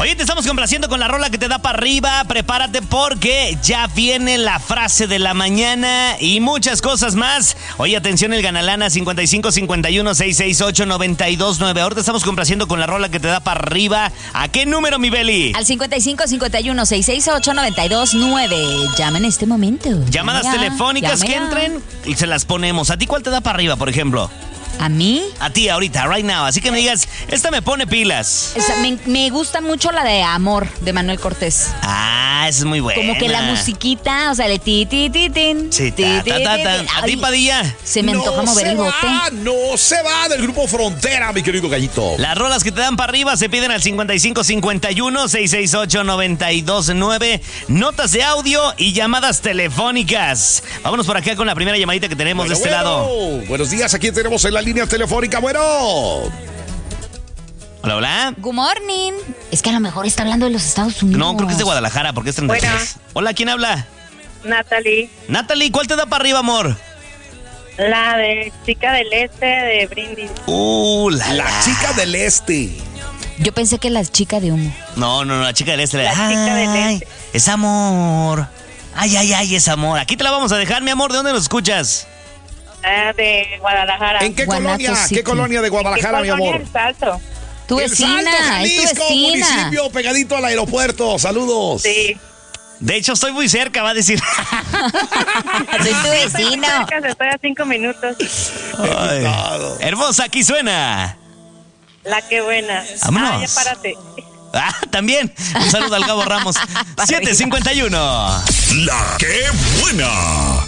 Oye, te estamos complaciendo con la rola que te da para arriba. Prepárate porque ya viene la frase de la mañana y muchas cosas más. Oye, atención, el Ganalana 5551-668-929. Ahora te estamos complaciendo con la rola que te da para arriba. ¿A qué número, mi Beli? Al 5551-668-929. Llama en este momento. Llamadas telefónicas que entren y se las ponemos. ¿A ti cuál te da para arriba, por ejemplo? ¿A mí? A ti, ahorita, right now. Así que me digas, esta me pone pilas. Me gusta mucho la de Amor, de Manuel Cortés. Ah, esa es muy buena. Como que la musiquita, o sea, de ti, ti, ti, tin. Sí, ¿A ti, Padilla? Se me antoja mover el bote. No se va del grupo Frontera, mi querido Gallito. Las rolas que te dan para arriba se piden al 5551-668-929. Notas de audio y llamadas telefónicas. Vámonos por acá con la primera llamadita que tenemos de este lado. Buenos días, aquí tenemos en la línea telefónica. Bueno. Hola, hola. Good morning. Es que a lo mejor está hablando de los Estados Unidos. No, creo que es de Guadalajara porque es 33. Bueno. Hola, ¿quién habla? Natalie, Natalie, ¿cuál te da para arriba, amor? la de Chica del Este de Brindis. La chica del este. Yo pensé que la chica de humo. No, la chica del este. La chica del este. Es amor. Ay, es amor. Aquí te la vamos a dejar, mi amor. ¿De dónde nos escuchas? De Guadalajara. ¿En qué Guanato colonia? City. ¿Qué colonia de Guadalajara, mi amor? El Salto. Tu El vecina, Salto, Jalisco, es tu vecina. municipio pegadito al aeropuerto. Saludos. Sí. De hecho, estoy muy cerca, va a decir. Soy tu vecino. Estoy a 5 minutos. Ay, hermosa, aquí suena. La que buena. Vámonos. Ya párate. Ah, también. Un saludo al Gabo Ramos. 7:51. La que buena.